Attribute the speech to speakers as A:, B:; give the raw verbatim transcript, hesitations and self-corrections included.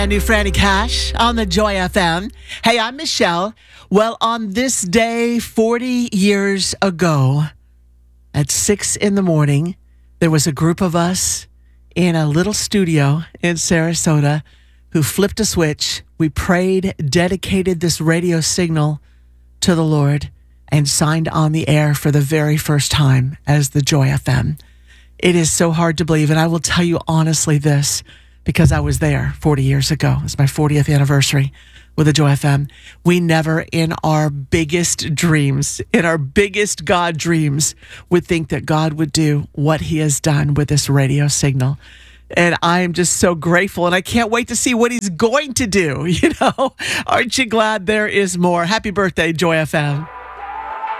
A: A new Franny Cash on the Joy F M. Hey, I'm Michelle. Well, on this day, forty years ago, at six in the morning, there was a group of us in a little studio in Sarasota who flipped a switch. We prayed, dedicated this radio signal to the Lord, and signed on the air for the very first time as the Joy F M. It is so hard to believe, and I will tell you honestly this, because I was there forty years ago. It's my fortieth anniversary with the Joy F M. We never in our biggest dreams, in our biggest God dreams, would think that God would do what he has done with this radio signal. And I am just so grateful, and I can't wait to see what he's going to do. You know, aren't you glad there is more? Happy birthday, Joy F M.